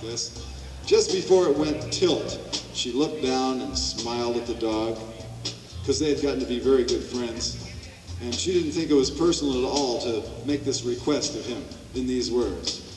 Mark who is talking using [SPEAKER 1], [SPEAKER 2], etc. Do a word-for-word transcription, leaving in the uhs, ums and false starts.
[SPEAKER 1] this. Just before it went tilt, she looked down and smiled at the dog, because they had gotten to be very good friends. And she didn't think it was personal at all to make this request of him in these words.